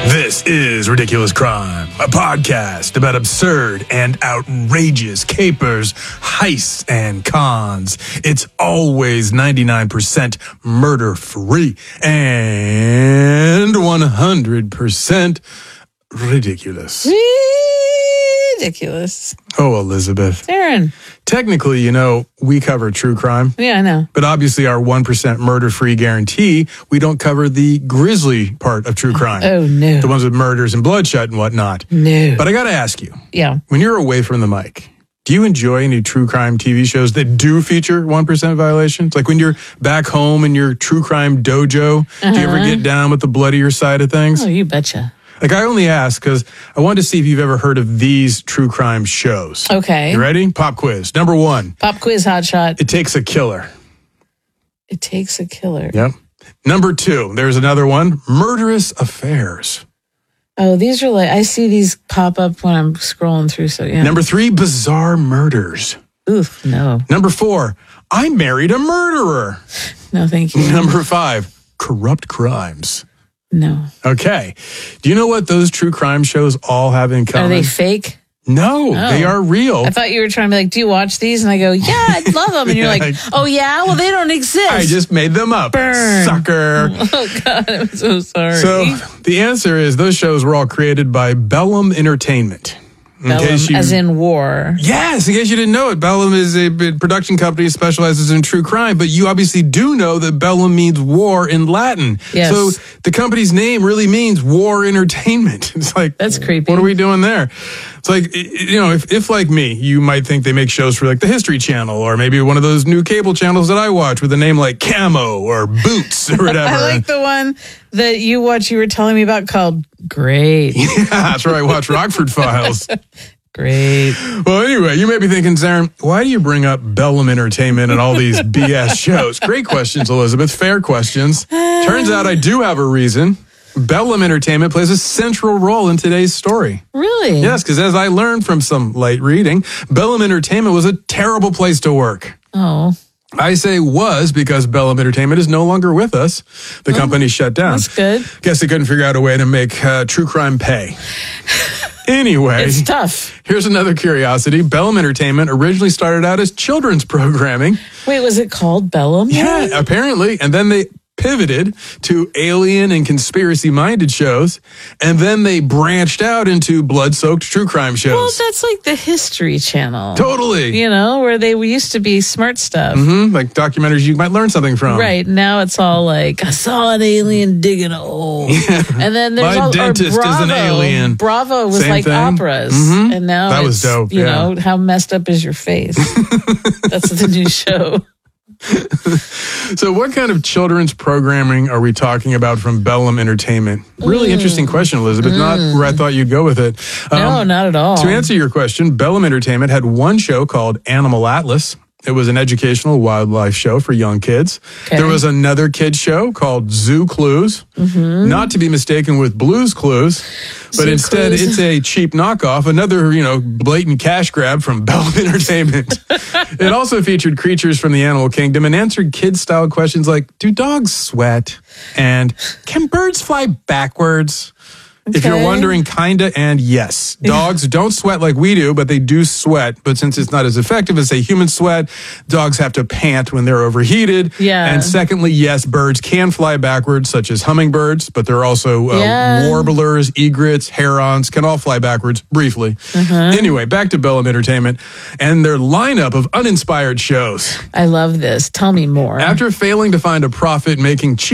This is Ridiculous Crime, a podcast about absurd and outrageous capers, heists, and cons. It's always 99% murder-free and 100% ridiculous. Ridiculous. Oh, Elizabeth. Darren. Technically, we cover true crime. Yeah, I know. But obviously our 1% murder-free guarantee, we don't cover the grisly part of true crime. Oh, no. The ones with murders and bloodshed and whatnot. No. But I got to ask you. Yeah. When you're away from the mic, do you enjoy any true crime TV shows that do feature 1% violations? Like when you're back home in your true crime dojo, do you ever get down with the bloodier side of things? Oh, you betcha. Like, I only ask because I wanted to see if you've ever heard of these true crime shows. Okay. You ready? Pop quiz. Number 1. Pop quiz hotshot. It Takes a Killer. It Takes a Killer. Yep. Number 2. There's another one. Murderous Affairs. Oh, these are I see these pop up when I'm scrolling through. So, yeah. Number 3. Bizarre Murders. Oof, no. Number 4. I Married a Murderer. No, thank you. Number 5. Corrupt Crimes. No. Okay. Do you know what those true crime shows all have in common? Are they fake? No, they are real. I thought you were trying to be like, do you watch these? And I go, yeah, I love them. And you're like, oh, yeah? Well, they don't exist. I just made them up. Burn. Sucker. Oh, God, I'm so sorry. So the answer is those shows were all created by Bellum Entertainment. Bellum, as in war. Yes, in case you didn't know it, Bellum is a production company that specializes in true crime, but you obviously do know that Bellum means war in Latin. Yes. So the company's name really means war entertainment. It's like, that's creepy. What are we doing there? It's like, if like me, you might think they make shows for like the History Channel or maybe one of those new cable channels that I watch with a name like Camo or Boots or whatever. I like the one that you watch, you were telling me about called Great. Yeah, that's where I watch Rockford Files. Great. Well, anyway, you may be thinking, Zarin, why do you bring up Bellum Entertainment and all these BS shows? Great questions, Elizabeth. Fair questions. Turns out I do have a reason. Bellum Entertainment plays a central role in today's story. Really? Yes, because as I learned from some light reading, Bellum Entertainment was a terrible place to work. Oh. I say was because Bellum Entertainment is no longer with us. The company shut down. That's good. Guess they couldn't figure out a way to make true crime pay. Anyway, it's tough. Here's another curiosity. Bellum Entertainment originally started out as children's programming. Wait, was it called Bellum? Yeah, apparently. And then they pivoted to alien and conspiracy-minded shows, and then they branched out into blood-soaked true crime shows. Well, that's like the History Channel. Totally. Where they used to be smart stuff. Mm-hmm, like documentaries you might learn something from. Right. Now it's all like, I saw an alien digging a hole. Yeah. And then there's My dentist Bravo. is an alien. Bravo was Same like thing. operas. Mm-hmm. And now that was dope. You know, how messed up is your face? That's the new show. So what kind of children's programming are we talking about from Bellum Entertainment? Really interesting question, Elizabeth. Not where I thought you'd go with it. No, not at all. To answer your question, Bellum Entertainment had one show called Animal Atlas. It was an educational wildlife show for young kids. Okay. There was another kids show called Zoo Clues, not to be mistaken with Blue's Clues, but Zoo instead Clues. it's a cheap knockoff, another, blatant cash grab from Bellum Entertainment. It also featured creatures from the animal kingdom and answered kid-style questions like, do dogs sweat? And can birds fly backwards? Okay. If you're wondering, kinda and yes. Dogs don't sweat like we do, but they do sweat. But since it's not as effective as, say, human sweat, dogs have to pant when they're overheated. Yeah. And secondly, yes, birds can fly backwards, such as hummingbirds, but there are also warblers, egrets, herons, can all fly backwards, briefly. Anyway, back to Bellum Entertainment and their lineup of uninspired shows. I love this. Tell me more. After failing to find a profit making cheap